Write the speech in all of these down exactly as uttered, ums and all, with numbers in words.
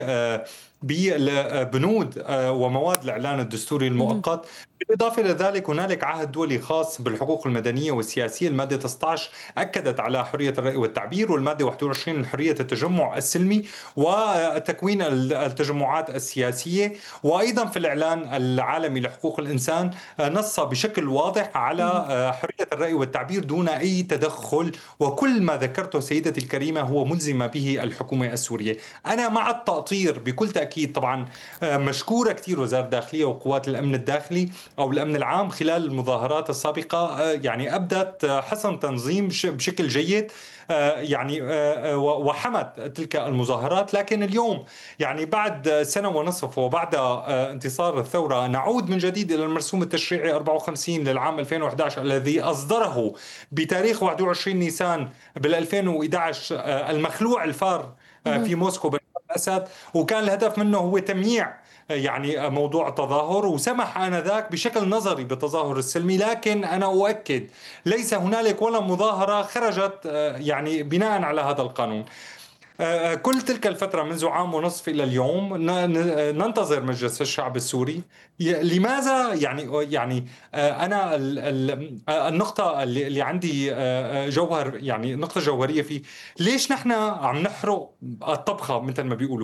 ببنود ومواد الإعلان الدستوري اهم. المؤقت. بالإضافة إلى ذلك هنالك عهد دولي خاص بالحقوق المدنية والسياسية، المادة تسعة عشر أكدت على حرية الرأي والتعبير، والمادة واحد وعشرين حرية التجمع السلمي وتكوين التجمعات السياسية. وأيضا في الإعلان العالمي لحقوق الإنسان نص بشكل واضح على اهم. حرية الرأي والتعبير دون أي تدخل، وكل ما ذكرته سيدتي الكريمة هو ملزم به الحكومة السورية. أنا مع التأطير بكل تأكيد طبعا. مشكورة كثير وزارة الداخلية وقوات الأمن الداخلي أو الأمن العام خلال المظاهرات السابقة، يعني أبدت حسن تنظيم بشكل جيد، يعني وحمت تلك المظاهرات. لكن اليوم يعني بعد سنة ونصف وبعد انتصار الثورة نعود من جديد إلى المرسوم التشريعي أربعة وخمسين للعام ألفين وأحد عشر الذي أصدره بتاريخ واحد وعشرين نيسان بال ألفين وأحد عشر، المخلوع الفار اهم. في موسكو بشار الأسد، وكان الهدف منه هو تمييع يعني موضوع التظاهر، وسمح آنذاك بشكل نظري بالتظاهر السلمي. لكن أنا أؤكد ليس هنالك ولا مظاهرة خرجت يعني بناء على هذا القانون. كل تلك الفترة منذ عام ونصف إلى اليوم ننتظر مجلس الشعب السوري. لماذا يعني يعني أنا النقطة اللي عندي جوهر، يعني نقطة جوهرية فيه، ليش نحن عم نحرق الطبخة مثل ما بيقولوا؟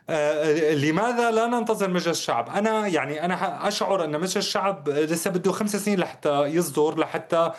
لماذا لا ننتظر مجلس الشعب؟ أنا يعني أنا أشعر أن مجلس الشعب لسه بده خمس سنين لحتى يصدر، لحتى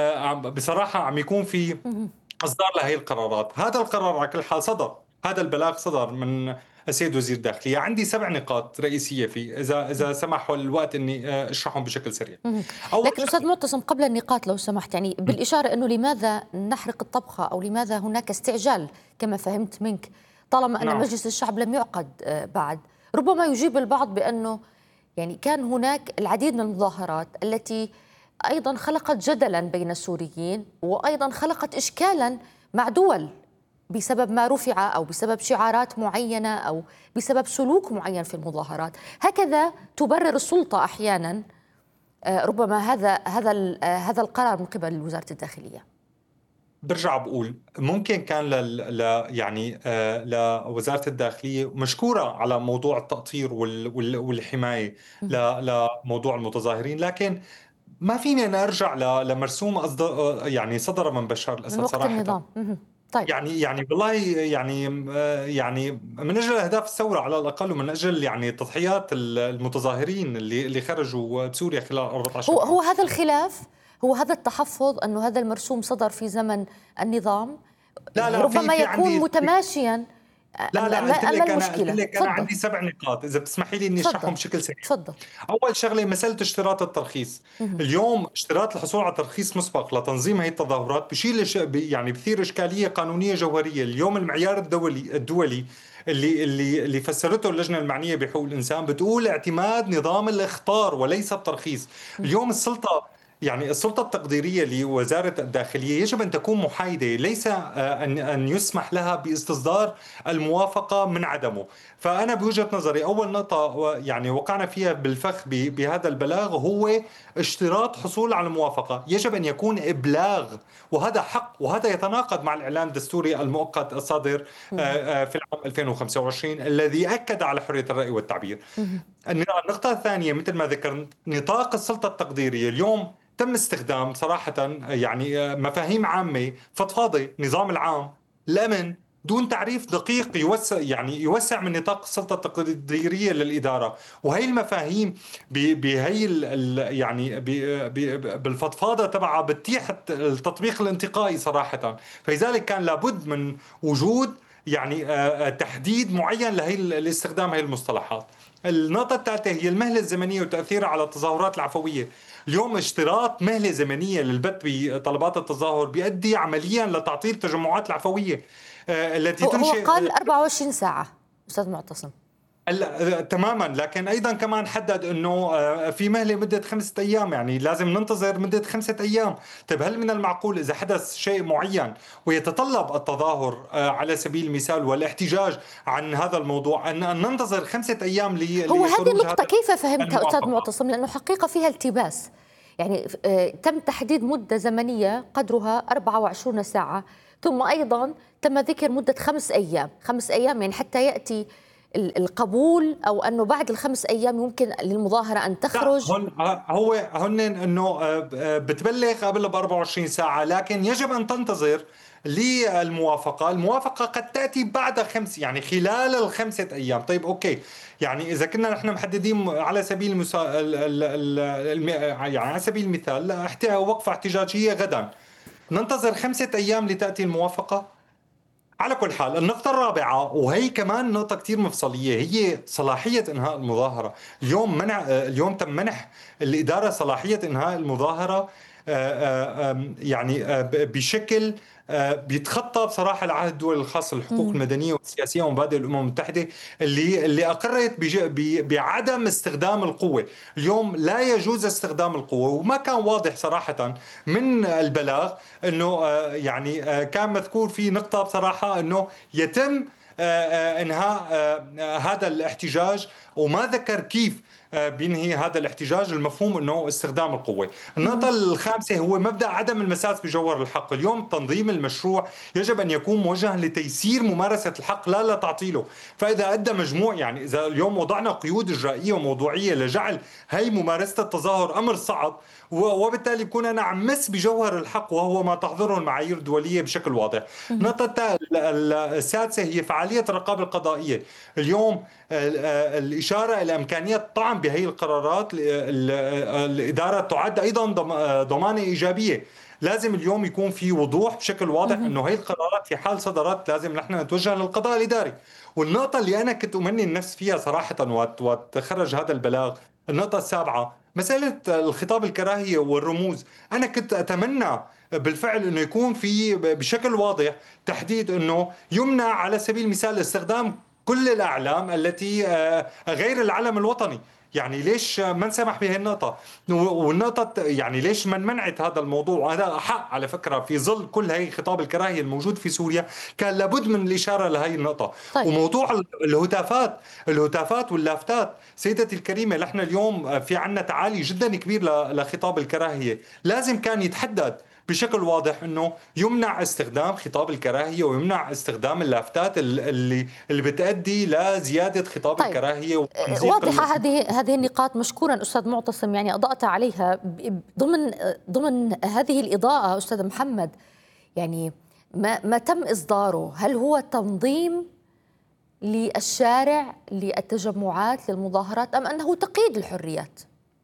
بصراحة عم يكون في اهم. إصدار لهي القرارات. هذا القرار على كل حال صدر، هذا البلاغ صدر من السيد وزير الداخلية. عندي سبع نقاط رئيسية فيه، إذا إذا سمحوا الوقت إني أشرحهم بشكل سريع. اهم. أول لكن أستاذ شغلة. معتصم، قبل النقاط لو سمحت، يعني بالإشارة أنه لماذا نحرق الطبخة أو لماذا هناك استعجال كما فهمت منك طالما أن نعم. مجلس الشعب لم يعقد آه، بعد. ربما يجيب البعض بأنه يعني كان هناك العديد من المظاهرات التي أيضا خلقت جدلا بين السوريين وأيضا خلقت إشكالا مع دول بسبب ما رفع أو بسبب شعارات معينة أو بسبب سلوك معين في المظاهرات. هكذا تبرر السلطة أحيانا آه، ربما هذا هذا ال- آه، هذا القرار من قبل وزارة الداخلية. برجع بقول ممكن كان ل... ل... يعني آه لوزارة الداخلية مشكورة على موضوع التأطير وال... وال... والحماية ل... مهم. لموضوع المتظاهرين، لكن ما فيني أنا أرجع ل... لمرسوم أصدر يعني صدر من بشار من الأسد وقت صراحة. النظام. مهم. طيب. يعني يعني بالله يعني آه، يعني من اجل اهداف الثوره على الاقل، ومن اجل يعني تضحيات المتظاهرين اللي اللي خرجوا بسوريا خلال هو أربعة عشر عام. هو هذا الخلاف، هو هذا التحفظ أنه هذا المرسوم صدر في زمن النظام، لا يعني لا في ربما في يكون عندي. متماشيا. لا أم لا ما قلت أما لك انا قلت المشكلة؟ لك انا تفضل. عندي سبع نقاط، اذا بتسمحي لي اني تفضل. اشرحهم بشكل سريع. تفضل. اول شغله مساله اشتراط الترخيص. مهم. اليوم اشتراط الحصول على ترخيص مسبق لتنظيم هي التظاهرات بشيل إش- بي- يعني بثير اشكاليه قانونيه جوهريه. اليوم المعيار الدولي الدولي اللي اللي اللي فسرته اللجنه المعنيه بحقوق الانسان بتقول اعتماد نظام الاخطار وليس الترخيص. مهم. اليوم السلطه، يعني السلطة التقديرية لوزارة الداخلية يجب أن تكون محايدة، ليس آه، أن أن يسمح لها باستصدار الموافقة من عدمه. فأنا بوجهة نظري أول نقطة يعني وقعنا فيها بالفخ ب- بهذا البلاغ هو اشتراط حصول على الموافقة. يجب أن يكون إبلاغ، وهذا حق، وهذا يتناقض مع الإعلان الدستوري المؤقت الصادر آه، مهم. آه، في العام ألفين وخمسة وعشرين الذي أكد على حرية الرأي والتعبير. مهم. النقطة الثانية مثل ما ذكرت نطاق السلطة التقديرية. اليوم تم استخدام صراحة يعني مفاهيم عامة فضفاضة، نظام العام، الأمن، دون تعريف دقيق يوسع يعني يوسع من نطاق السلطة التقديرية للإدارة. وهي المفاهيم ب- بهي ال- ال- يعني ب- ب- بالفضفاضة تبعها بتتيح التطبيق الانتقائي صراحة. فلذلك كان لابد من وجود يعني آه، آه، تحديد معين لهي الاستخدام هي المصطلحات. النقطة الثالثة هي المهلة الزمنية وتأثيرها على التظاهرات العفوية. اليوم اشتراط مهلة زمنية للبت بطلبات التظاهر بيؤدي عمليا لتعطيل التجمعات العفوية آه، التي هو هو تنشئ. قال أربعة وعشرين ساعة أستاذ معتصم. هلا تماما، لكن ايضا كمان حدد انه آه، في مهله مده خمسة ايام، يعني لازم ننتظر مده خمسة ايام. طيب هل من المعقول اذا حدث شيء معين ويتطلب التظاهر آه، على سبيل المثال والاحتجاج عن هذا الموضوع ان أن ننتظر خمسة ايام لي- هو هذه لخروج هذا النقطة كيف فهمتها أستاذ الموافقه؟ معتصم؟ لأنه حقيقة فيها التباس. يعني آه، تم تحديد مدة زمنية قدرها أربعة وعشرين ساعة، ثم أيضا تم ذكر مدة خمس أيام. خمس أيام يعني حتى يأتي القبول، أو أنه بعد الخمس أيام يمكن للمظاهرة أن تخرج؟ هون هو هن انه بتبلغ قبل ب أربعة وعشرين ساعة، لكن يجب ان تنتظر للموافقة. الموافقة قد تأتي بعد خمس، يعني خلال الخمسة أيام. طيب أوكي، يعني إذا كنا نحن محددين على سبيل المسا... ال... ال... ال... الم... يعني على سبيل المثال احت- وقفة احتجاجية غدا، ننتظر خمسة أيام لتأتي الموافقة. على كل حال، النقطة الرابعة وهي كمان نقطة كتير مفصلية، هي صلاحية إنهاء المظاهرة. اليوم منع اليوم تم منح الإدارة صلاحية إنهاء المظاهرة، آه، آه، يعني آه، ب- بشكل آه، بيتخطى بصراحة العهد الدولي الخاص بالحقوق مم. المدنية والسياسية ومبادئ الأمم المتحدة، اللي اللي أقرت بج- ب- بعدم استخدام القوة. اليوم لا يجوز استخدام القوة، وما كان واضح صراحة من البلاغ انه آه، يعني آه، كان مذكور في نقطة بصراحة انه يتم آه، آه، انهاء آه، هذا الاحتجاج، وما ذكر كيف آه، بينهي هذا الاحتجاج. المفهوم انه استخدام القوة. النقطة مم. الخامسة هو مبدأ عدم المساس بجوهر الحق. اليوم تنظيم المشروع يجب ان يكون موجها لتيسير ممارسة الحق لا لتعطيله. فاذا ادى مجموع، يعني اذا اليوم وضعنا قيود اجرائية وموضوعية لجعل هي ممارسة التظاهر امر صعب، وبالتالي بكون انا عم مس بجوهر الحق وهو ما تحظره المعايير الدوليه بشكل واضح. مم. النقطه السادسه هي فعاليه الرقابه القضائيه. اليوم الاشاره الى امكانيه الطعن بهي القرارات، الاداره تعد ايضا ضمانه ايجابيه. لازم اليوم يكون في وضوح بشكل واضح مم. انه هي القرارات في حال صدرت لازم نحن نتوجه للقضاء الاداري. والنقطه اللي انا كنت امني النفس فيها صراحه وقت وقت خرج هذا البلاغ، النقطه السابعه، مسألة الخطاب الكراهية والرموز. أنا كنت أتمنى بالفعل أنه يكون في بشكل واضح تحديد أنه يمنع على سبيل المثال استخدام كل الأعلام التي آه، غير العلم الوطني. يعني ليش ما نسمح بهي النقطة؟ والنقطة يعني ليش من منعت هذا الموضوع؟ وهذا حق على فكرة، في ظل كل هي خطاب الكراهية الموجود في سوريا كان لابد من الإشارة لهي النقطة. طيب. وموضوع الهتافات الهتافات واللافتات، سيدتي الكريمة، نحن اليوم في عنا تعالي جدا كبير ل- لخطاب الكراهية. لازم كان يتحدد بشكل واضح انه يمنع استخدام خطاب الكراهية ويمنع استخدام اللافتات ال- اللي اللي بتؤدي لزيادة خطاب طيب، الكراهية آه، وتمزيق واضحة المفهوم. هذه هذه النقاط، مشكورا أستاذ معتصم، يعني أضأت عليها ب- ضمن ضمن هذه الإضاءة. أستاذ محمد، يعني ما ما تم إصداره، هل هو تنظيم للشارع، للتجمعات، للمظاهرات، أم أنه تقييد الحريات؟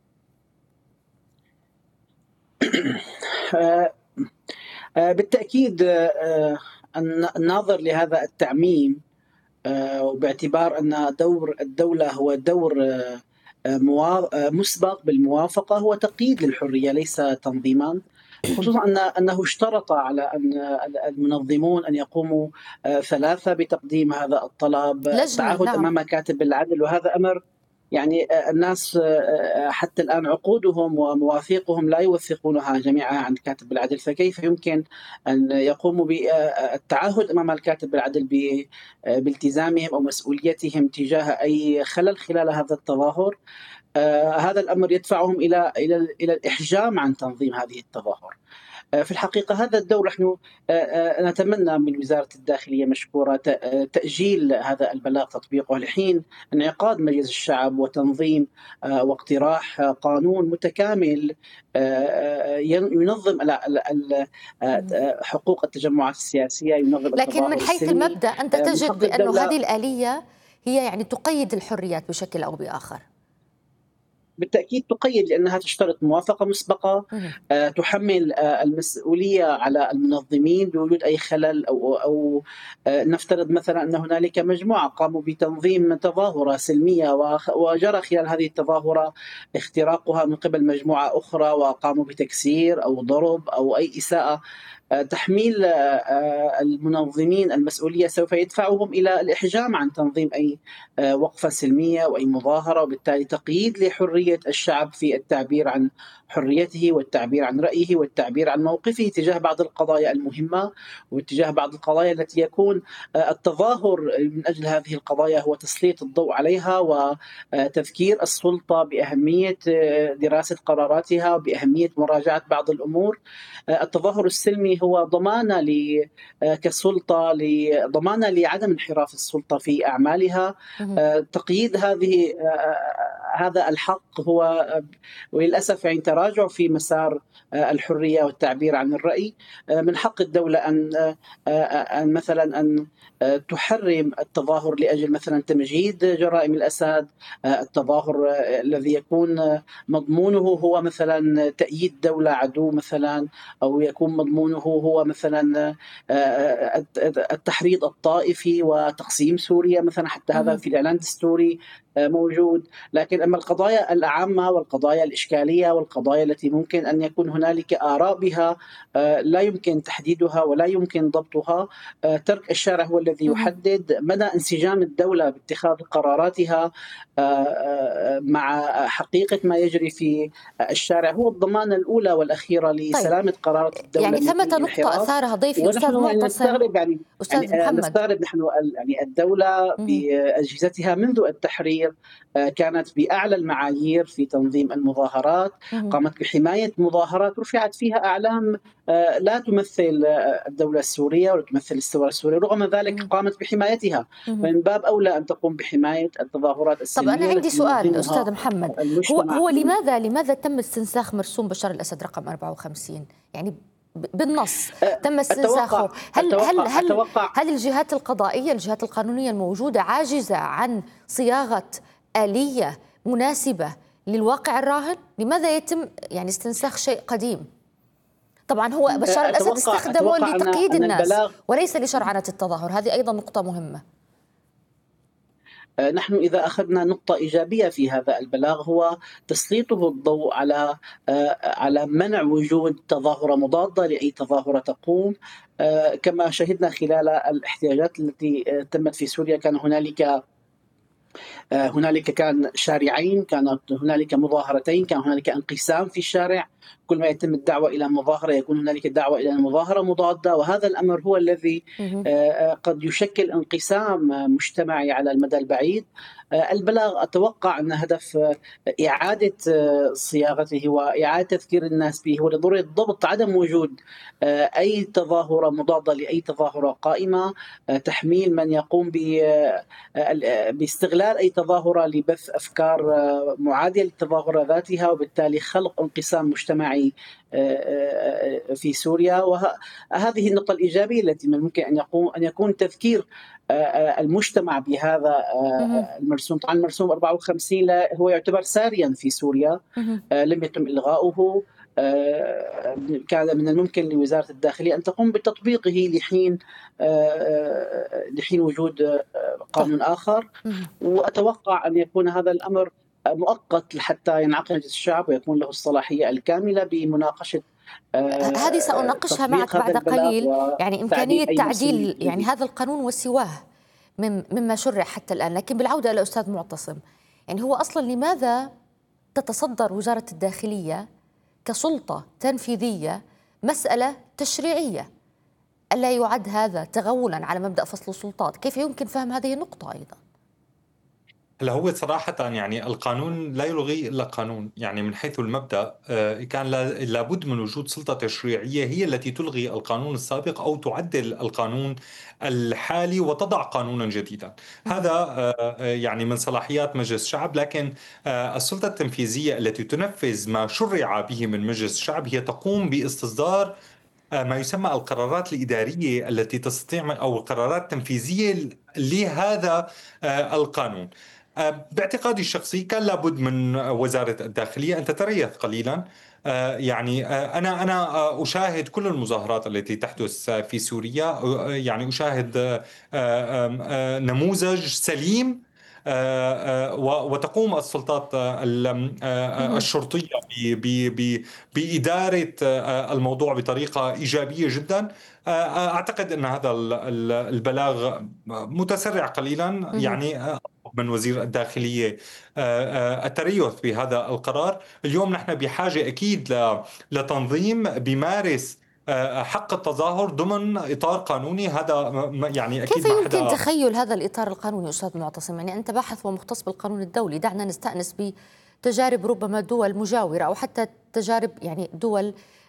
آه، آه، بالتأكيد. آه، الناظر لهذا التعميم، آه، وباعتبار أن دور الدولة هو دور آه، آه، موا- آه، مسبق بالموافقة، هو تقييد للحرية ليس تنظيما. خصوصا أن أنه اشترط على أن المنظمون أن يقوموا آه، ثلاثة بتقديم هذا الطلب، لجنة، التعهد نعم. أمام كاتب العدل، وهذا أمر يعني آه، الناس آه، حتى الآن عقودهم ومواثيقهم لا يوثقونها جميعها عند كاتب العدل، فكيف يمكن أن يقوموا بالتعهد أمام الكاتب العدل ب- آه، بالتزامهم أو مسؤوليتهم تجاه أي خلل خلال هذا التظاهر؟ آه، هذا الأمر يدفعهم إلى إلى إلى الإحجام عن تنظيم هذه التظاهر. آه، في الحقيقة هذا الدور نحن آه، آه، نتمنى من وزارة الداخلية مشكورة ت- آه، تأجيل هذا البلاغ تطبيقه لحين انعقاد مجلس الشعب وتنظيم آه، واقتراح آه، قانون متكامل آه، آه، ين- ينظم ال- ال- ال- آه، مم. آه، حقوق التجمعات السياسية، ينظم لكن التظاهر من حيث السلمي. المبدأ أنت آه، من تجد حق بأنه الدولة هذه الآلية هي يعني تقيد الحريات بشكل أو بآخر. بالتأكيد تقيد، لأنها تشترط موافقة مسبقة، مم. آه، تحمل آه، المسؤولية على المنظمين بوجود أي خلل أو أو آه، نفترض مثلا أن هنالك مجموعة قاموا بتنظيم تظاهرة سلمية وخ- وجرى خلال هذه التظاهرة اختراقها من قبل مجموعة أخرى وقاموا بتكسير أو ضرب أو أي إساءة. آه، تحميل آه، آه، المنظمين المسؤولية سوف يدفعهم إلى الإحجام عن تنظيم أي آه، وقفة سلمية وأي مظاهرة، وبالتالي تقييد لحرية الشعب في التعبير عن حريته والتعبير عن رأيه والتعبير عن موقفه تجاه بعض القضايا المهمة واتجاه بعض القضايا التي يكون آه، التظاهر من أجل هذه القضايا هو تسليط الضوء عليها وتذكير السلطة بأهمية آه، دراسة قراراتها وبأهمية مراجعة بعض الأمور. آه، التظاهر السلمي هو ضمانة ل كسلطة لضمانة لعدم انحراف السلطة في أعمالها. مهم. آه، تقييد هذه آه، هذا الحق هو آه، وللأسف يعني تراجع في مسار آه، الحرية والتعبير عن الرأي. آه، من حق الدولة أن آه، آه، أن مثلا أن آه، تحرم التظاهر لأجل مثلا تمجيد جرائم الأسد، آه، التظاهر آه، الذي يكون آه، مضمونه هو مثلا تأييد دولة عدو مثلا، أو يكون مضمونه هو مثلا آه، آه، التحريض الطائفي وتقسيم سوريا مثلا، حتى هذا مهم. في الإعلان الدستوري آه، موجود. لكن أما القضايا العامة والقضايا الإشكالية والقضايا التي ممكن أن يكون هنالك آراء بها آه، لا يمكن تحديدها ولا يمكن ضبطها، آه، ترك الشارع هو الذي مهم. يحدد مدى انسجام الدولة باتخاذ قراراتها آه، آه، مع حقيقة ما يجري في الشارع. هو الضمانة الأولى والأخيرة طيب، لسلامة قرارات الدولة يعني من ثمة كل نقطة انحراف. أثارها ضيفي أستاذ ونحن يعني معتصم. نستغرب يعني أستاذ يعني آه، محمد. نستغرب نحن ال- يعني الدولة مهم. بأجهزتها منذ التحرير آه، كانت بأعلى المعايير في تنظيم المظاهرات، مهم. قامت بحماية مظاهرات رفعت فيها أعلام آه، لا تمثل آه، الدولة السورية ولا تمثل الثورة السورية، رغم ذلك مهم. قامت بحمايتها. مهم. فمن باب أولى أن تقوم بحماية التظاهرات طب أنا السلمية عندي التي سؤال ينظمها أستاذ محمد. هو المجتمع. هو لماذا لماذا تم استنساخ مرسوم بشار الأسد رقم أربعة وخمسين؟ يعني ب- بالنص آه، تم استنساخه. أتوقع هل هل أتوقع هل أتوقع هل الجهات القضائية الجهات القانونية الموجودة عاجزة عن صياغة آلية مناسبة للواقع الراهن؟ لماذا يتم يعني استنساخ شيء قديم؟ طبعا هو بشار الأسد أتوقع استخدمه أتوقع أن لتقييد أن الناس البلاغ وليس لشرعنة التظاهر، هذه أيضا نقطة مهمة. آه، نحن إذا أخذنا نقطة إيجابية في هذا البلاغ هو تسليطه الضوء على آه، على منع وجود تظاهرة مضادة لأي تظاهرة تقوم. آه، كما شهدنا خلال الاحتجاجات التي آه، تمت في سوريا، كان هنالك آه، هنالك كان شارعين، كانت هنالك مظاهرتين، كان هنالك انقسام في الشارع. كل ما يتم الدعوة إلى مظاهرة يكون هنالك دعوة إلى مظاهرة مضادة، وهذا الأمر هو الذي مهم. آه، آه، قد يشكل انقسام آه، مجتمعي على المدى البعيد. آه، البلاغ أتوقع أن هدف آه، إعادة آه، صياغته وإعادة تذكير الناس به، ولضرورة ضبط عدم وجود آه، أي تظاهرة مضادة لأي تظاهرة قائمة، آه، تحميل من يقوم ب باستغلال أي تظاهرة لبث أفكار آه، معادية للتظاهرة ذاتها، وبالتالي خلق انقسام مجتمعي آه، آه، في سوريا. وهذه النقطة الإيجابية التي من الممكن أن يقوم أن يكون تذكير آه، آه، المجتمع بهذا مهم. آه، المرسوم. طبعا المرسوم أربعة وخمسين لا- هو يعتبر ساريا في سوريا، مهم. آه، لم يتم إلغاؤه. آه، كان من الممكن لوزارة الداخلية أن تقوم بتطبيقه لحين آه، آه، لحين وجود آه، طيب. قانون آخر. مهم. وأتوقع أن يكون هذا الأمر مؤقت حتى ينعقد مجلس الشعب ويكون له الصلاحية الكاملة بمناقشة هذه آه، سأناقشها معك تطبيق هذا بعد البلاغ قليل، يعني وتعديل إمكانية أي مرسوم تعديل يعني جديد. هذا القانون وسواه من مما شرع حتى الآن. لكن بالعودة إلى أستاذ معتصم، يعني هو أصلا لماذا تتصدر وزارة الداخلية كسلطة تنفيذية مسألة تشريعية؟ ألا يعد هذا تغولا على مبدأ فصل السلطات؟ كيف يمكن فهم هذه النقطة أيضا؟ هلا هو صراحة يعني القانون لا يلغي إلا قانون، يعني من حيث المبدأ آه، كان لا- لابد من وجود سلطة تشريعية هي التي تلغي القانون السابق أو تعدل القانون الحالي وتضع قانونا جديدا. مهم. هذا آه، آه، يعني من صلاحيات مجلس الشعب، لكن آه، السلطة التنفيذية التي تنفذ ما شرع به من مجلس الشعب هي تقوم باستصدار آه، ما يسمى القرارات الإدارية التي تستطيع أو القرارات التنفيذية لهذا آه، القانون. آه، باعتقادي الشخصي كان لابد من وزارة الداخلية أن تتريث قليلا. آه، يعني آه، أنا أنا آه، أشاهد كل المظاهرات التي تحدث آه، في سوريا. آه، يعني أشاهد آه، آه، آه، نموذج سليم. آه، آه، و- وتقوم السلطات آه، ال- آه، مهم. الشرطية ب- ب- ب- بإدارة آه، الموضوع بطريقة إيجابية جدا. آه، أعتقد أن هذا ال- ال- البلاغ متسرع قليلا، مهم. يعني آه، من وزير الداخلية آه، آه، التريث بهذا القرار. اليوم نحن بحاجة أكيد ل- لتنظيم بيمارس آه، حق التظاهر ضمن إطار قانوني. هذا م- يعني كيف أكيد ما يمكن حدا. تخيل هذا الإطار القانوني أستاذ معتصم؟ يعني أنت باحث ومختص بالقانون الدولي، دعنا نستأنس بتجارب ربما دول مجاورة أو حتى تجارب يعني دول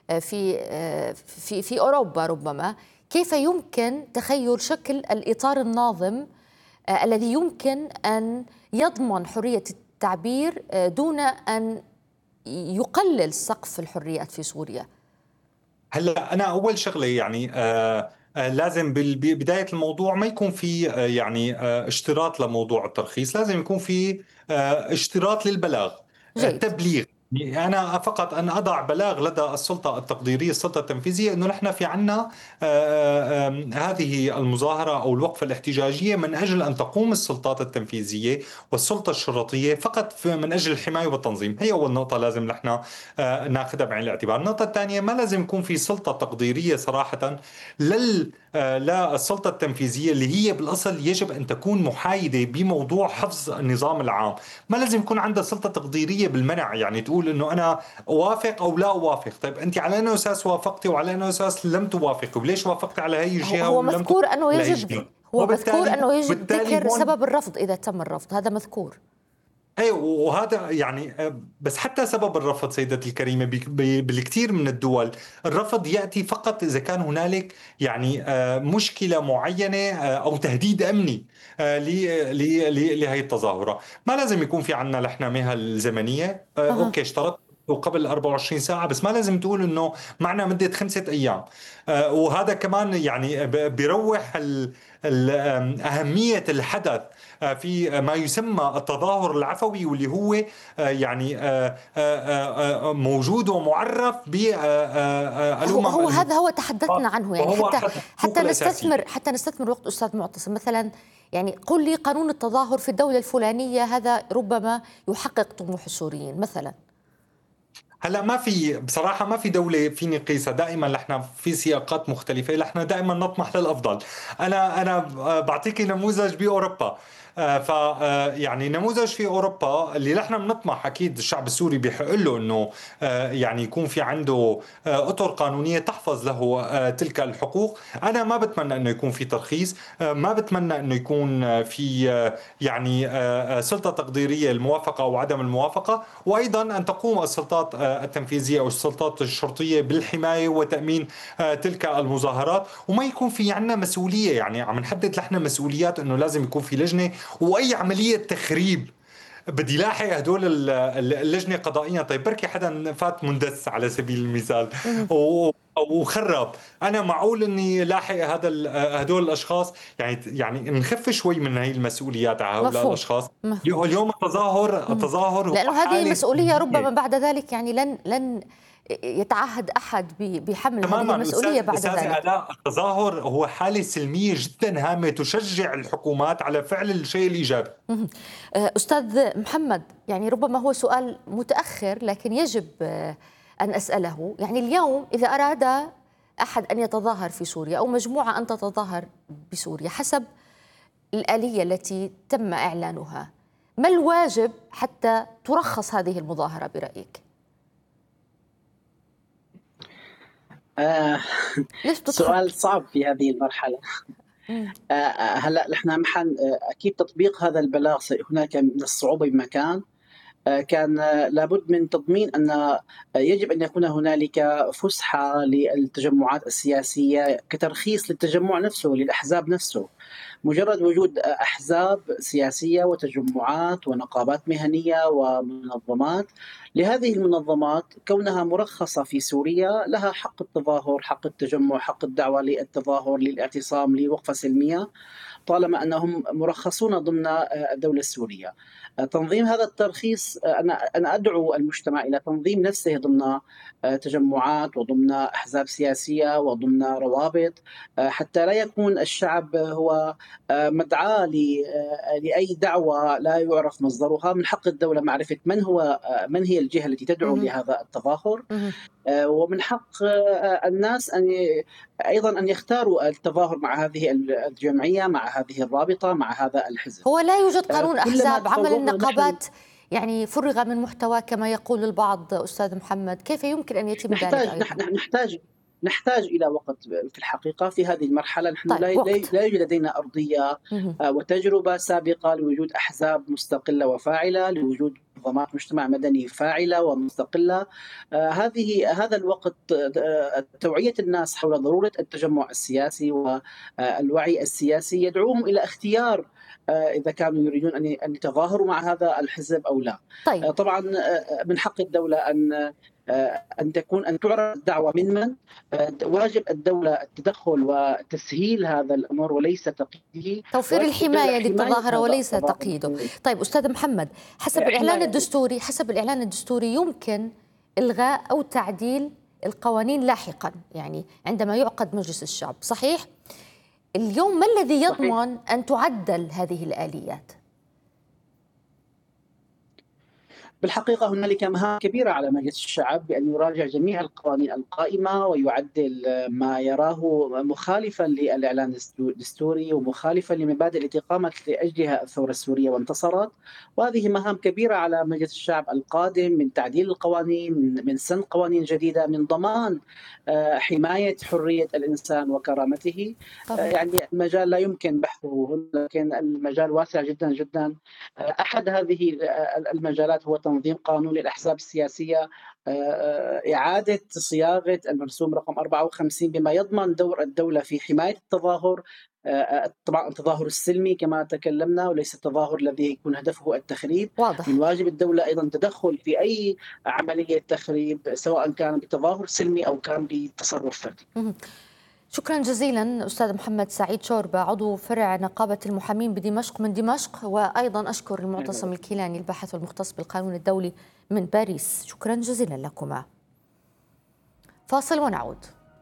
في في في أوروبا ربما، كيف يمكن تخيل شكل الإطار الناظم الذي يمكن أن يضمن حرية التعبير دون أن يقلل سقف الحريات في سوريا؟ هلا انا اول شغله يعني آه آه لازم ببدايه الموضوع ما يكون في آه يعني آه اشتراط لموضوع الترخيص، لازم يكون في آه اشتراط للبلاغ، آه جيد. تبليغ. يعني أنا فقط أن أضع بلاغ لدى السلطة التقديرية السلطة التنفيذية أنه نحن في عنا آه، آه، هذه المظاهرة أو الوقفة الاحتجاجية من أجل أن تقوم السلطات التنفيذية والسلطة الشرطية فقط في- من أجل الحماية والتنظيم. هي أول نقطة لازم نحن آه، ناخذها بعين الاعتبار. النقطة الثانية، ما لازم يكون في سلطة تقديرية صراحة لل آه، للسلطة التنفيذية اللي هي بالأصل يجب أن تكون محايدة بموضوع حفظ النظام العام. ما لازم يكون عندها سلطة تقديرية بالمنع، يعني تقول انه انا اوافق او لا اوافق. طيب انت على انه اساس وافقتي وعلى انه اساس لم توافقي، وليش وافقتي على هي هو الجهة هو ولم مذكور توافقي أنه على هي يجب الجهة؟ هو مذكور وبالتالي أنه يجب بالتالي ذكر هون سبب الرفض إذا تم الرفض، هذا مذكور. اي، وهذا يعني آه، بس حتى سبب الرفض سيدتي الكريمه بك- ب- بالكثير من الدول الرفض ياتي فقط اذا كان هنالك يعني آه، مشكله معينه آه، او تهديد امني آه، ل- ل- ل- لهي التظاهره. ما لازم يكون في عنا لحنا مهل زمنيه، آه، أها. اوكي اشترطت وقبل أربعة وعشرين ساعة، بس ما لازم تقول انه معنا مدة خمسة ايام. آه، وهذا كمان يعني ب- بيروح ال- ال- آم، أهمية الحدث آه، في ما يسمى التظاهر العفوي، واللي هو آه، يعني آه، آه، آه، موجود ومعرف هو بالأمم هو هذا هو المتحدة، تحدثنا عنه، يعني وهو حتى أحد الحقوق حتى الأساسية. نستثمر حتى نستثمر وقت أستاذ معتصم. مثلا يعني قل لي قانون التظاهر في الدولة الفلانية، هذا ربما يحقق طموح السوريين مثلا. هلا ما في بصراحة، ما في دولة فيني قيسها. دائما نحن في سياقات مختلفة، نحن دائما نطمح للأفضل. أنا أنا بعطيك نموذج بأوروبا. آه، ف آه، يعني نموذج في اوروبا اللي نحن بنطمح، اكيد الشعب السوري بيحق له انه آه، يعني يكون في عنده آه، اطر قانونيه تحفظ له آه، تلك الحقوق. انا ما بتمنى انه يكون في ترخيص، آه، ما بتمنى انه يكون آه، في آه، يعني آه، آه، سلطه تقديريه الموافقه او عدم الموافقه، وايضا ان تقوم السلطات آه، التنفيذيه او السلطات الشرطيه بالحمايه وتامين آه، تلك المظاهرات. وما يكون في عنا مسؤوليه، يعني عم نحدد نحن مسؤوليات انه لازم يكون في لجنه، واي عمليه تخريب بدي لاحق هدول ال- ال- اللجنه قضائيا. طيب بركي حدا فات مندس على سبيل المثال مهم. و- وخرب، انا معقول اني لاحق هذا ال- هدول الاشخاص؟ يعني يعني نخف شوي من هي المسؤوليات على هؤلاء مفهوم. الاشخاص. مفهوم. اليوم التظاهر مهم. التظاهر هو لأنه هذه حاله مسؤولية ربما سلميه. بعد ذلك، يعني لن لن يتعهد أحد ب- بحمل هذه تماما المسؤولية استاذ بعد استاذ ذلك. آلاء، التظاهر هو حاله سلميه جدا هامه تشجع الحكومات على فعل الشيء الايجابي. مهم. آه، أستاذ محمد، يعني ربما هو سؤال متأخر لكن يجب آه، أن أسأله. يعني اليوم إذا أراد أحد أن يتظاهر في سوريا أو مجموعة أن تتظاهر بسوريا حسب الآلية التي تم إعلانها، ما الواجب حتى ترخص هذه المظاهرة برأيك؟ آه ليش سؤال بتضحك؟ صعب في هذه المرحلة. مم. آه آه، هلا نحن محل آه، اكيد تطبيق هذا البلاغ سي- هناك من الصعوبة بمكان. آه، كان آه، لابد من تضمين أن آه، يجب أن يكون هنالك فسحة للتجمعات السياسية كترخيص للتجمع نفسه، للأحزاب نفسه. مجرد وجود آه، أحزاب سياسية وتجمعات ونقابات مهنية ومنظمات، لهذه المنظمات كونها مرخصة في سوريا لها حق التظاهر، حق التجمع، حق الدعوة للتظاهر، للاعتصام، لوقفة سلمية، طالما أنهم مرخصون ضمن آه، الدولة السورية. آه، تنظيم هذا الترخيص، آه، أنا أنا أدعو المجتمع إلى تنظيم نفسه ضمن آه، تجمعات وضمن أحزاب سياسية وضمن روابط، آه، حتى لا يكون الشعب هو آه، مدعاة ل- آه، لأي دعوة لا يعرف مصدرها. من حق الدولة معرفة من هو آه، من هي الجهة التي تدعو مهم. لهذا التظاهر. مهم. آه، ومن حق آه، الناس أن ي- أيضا أن يختاروا التظاهر مع هذه الجمعية، مع هذه الرابطة، مع هذا الحزب. هو لا يوجد آه، قانون كلما أحزاب، عمل تطورنا نحن النقابات يعني فرغ من محتوى كما يقول البعض. أستاذ محمد، كيف يمكن أن يتم ذلك نحتاج أيضا؟ نحن نحتاج نحتاج إلى وقت. في الحقيقة في هذه المرحلة نحن طيب، لا لا وقت. لا يوجد لدينا أرضية مهم. آه، وتجربة سابقة لوجود أحزاب مستقلة وفاعلة، لوجود منظمات مجتمع مدني فاعلة ومستقلة. هذه هذا الوقت توعية الناس حول ضرورة التجمع السياسي والوعي السياسي يدعوهم إلى اختيار إذا كانوا يريدون أن يتظاهروا مع هذا الحزب أو لا. طيب. طبعا من حق الدولة أن أن تكون أن تعرض الدعوة من من واجب الدولة التدخل وتسهيل هذا الأمر وليس تقييده، توفير الحماية للتظاهرة وليس تقييده. طيب أستاذ محمد، حسب الإعلان الدستوري حسب الإعلان الدستوري يمكن إلغاء أو تعديل القوانين لاحقا، يعني عندما يعقد مجلس الشعب، صحيح؟ اليوم ما الذي يضمن صحيح. أن تعدل هذه الآليات؟ بالحقيقة هنالك مهام كبيرة على مجلس الشعب بأن يراجع جميع القوانين القائمة ويعدل ما يراه مخالفا للإعلان الدستوري ومخالفا لمبادئ التي قامت لأجلها الثورة السورية وانتصرت. وهذه مهام كبيرة على مجلس الشعب القادم، من تعديل القوانين، من سن قوانين جديدة، من ضمان حماية حرية الإنسان وكرامته. طبعا. يعني المجال لا يمكن بحثه، لكن المجال واسع جدا جدا. أحد هذه المجالات هو تنظيم قانون للأحزاب السياسية، إعادة صياغة المرسوم رقم أربعة وخمسين بما يضمن دور الدولة في حماية التظاهر، طبعا التظاهر السلمي كما تكلمنا وليس التظاهر الذي يكون هدفه التخريب. واضح. من واجب الدولة أيضا تدخل في أي عملية تخريب سواء كان بتظاهر سلمي أو كان بتصرف فردي. شكرا جزيلا أستاذ محمد سعيد شوربة، عضو فرع نقابة المحامين بدمشق من دمشق، وأيضا أشكر المعتصم الكيلاني الباحث والمختص بالقانون الدولي من باريس. شكرا جزيلا لكما. فاصل ونعود.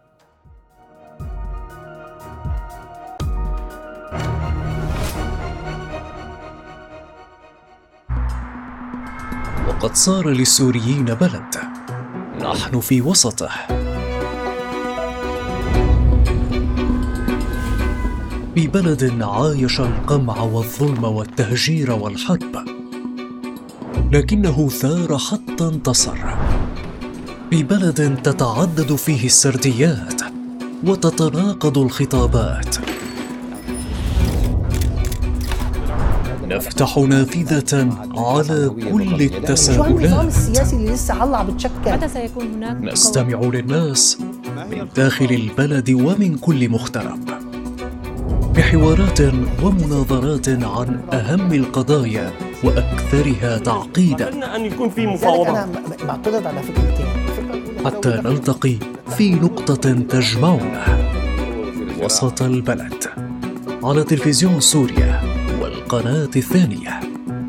وقد صار للسوريين بلد نحن في وسطه، ببلد عايش القمع والظلم والتهجير والحرب، لكنه ثار حتى انتصر، ببلد تتعدد فيه السرديات وتتناقض الخطابات. نفتح نافذة على كل التساؤلات. متى سيكون هناك؟ نستمع للناس من داخل البلد ومن كل مغترب، بحوارات ومناظرات عن أهم القضايا وأكثرها تعقيدا، أن يكون في مفاوضات حتى نلتقي في نقطة تجمعنا وسط البلد، على تلفزيون سوريا والقناة الثانية.